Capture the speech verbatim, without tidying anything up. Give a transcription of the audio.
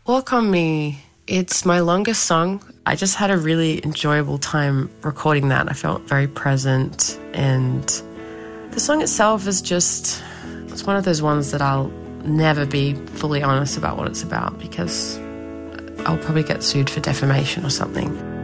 Walk On Me, it's my longest song. I just had a really enjoyable time recording that. I felt very present, and the song itself is just, it's one of those ones that I'll never be fully honest about what it's about because I'll probably get sued for defamation or something.